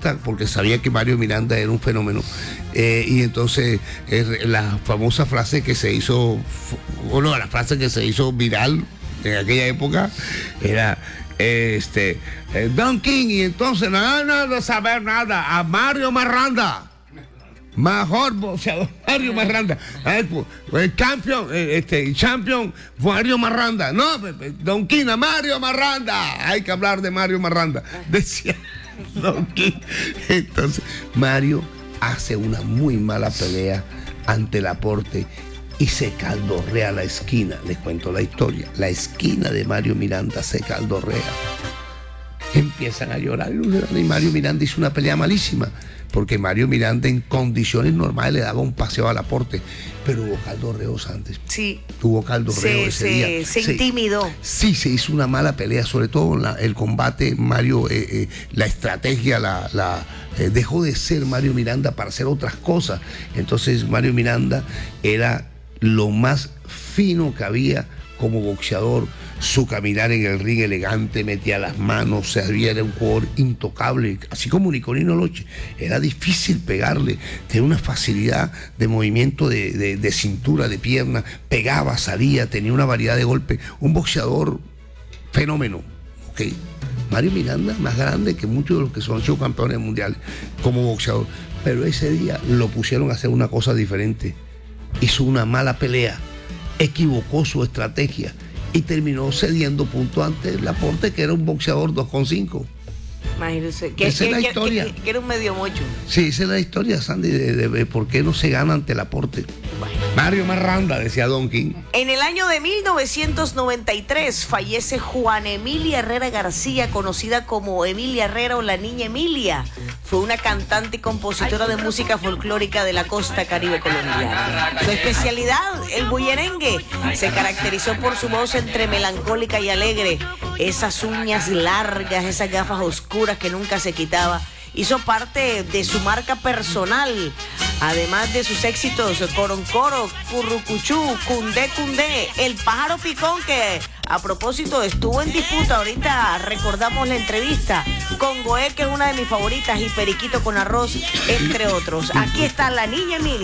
gusta porque sabía que Mario Miranda era un fenómeno. Y entonces la famosa frase que se hizo, la frase que se hizo viral en aquella época era Don King, y entonces nada de saber nada, a Mario Marranda. Mejor boxeador, Mario Marranda. El champion, Mario Marranda. No, Don King, Mario Marranda. Hay que hablar de Mario Marranda. Decía Don King. Entonces, Mario hace una muy mala pelea ante Laporte y se caldorrea la esquina. Les cuento la historia. La esquina de Mario Miranda se caldorrea. Empiezan a llorar y Mario Miranda hizo una pelea malísima, porque Mario Miranda en condiciones normales le daba un paseo a Laporte, pero hubo caldorreos antes. Sí. Hubo caldorreos ese día. Se intimidó. Sí, se hizo una mala pelea, sobre todo el combate. Mario, la estrategia, dejó de ser Mario Miranda para hacer otras cosas. Entonces Mario Miranda era lo más fino que había como boxeador. Su caminar en el ring elegante, metía las manos, era un jugador intocable, así como Nicolino Loche. Era difícil pegarle, tenía una facilidad de movimiento de cintura, de pierna, pegaba, salía, tenía una variedad de golpes, un boxeador fenómeno. Okay. Mario Miranda, más grande que muchos de los que son sido campeones mundiales como boxeador, pero ese día lo pusieron a hacer una cosa diferente. Hizo una mala pelea, equivocó su estrategia y terminó cediendo puntos ante Laporte, que era un boxeador 2,5. Imagínese, esa es la historia. Que era un medio mocho. Sí, esa es la historia, Sandy, de por qué no se gana ante Laporte. Bueno. Mario Marranda, decía Don King. En el año de 1993 fallece Juana Emilia Herrera García, conocida como Emilia Herrera o la Niña Emilia. Fue una cantante y compositora de música folclórica de la costa caribe colombiana. Su especialidad, el bullerengue, se caracterizó por su voz entre melancólica y alegre, esas uñas largas, esas gafas oscuras que nunca se quitaba. Hizo parte de su marca personal, además de sus éxitos Coroncoro, Currucuchú, Cundé Cundé, El Pájaro Picón, que a propósito estuvo en disputa, ahorita recordamos la entrevista, con Goé, que es una de mis favoritas, y Periquito con Arroz, entre otros. Aquí está la Niña Emilia.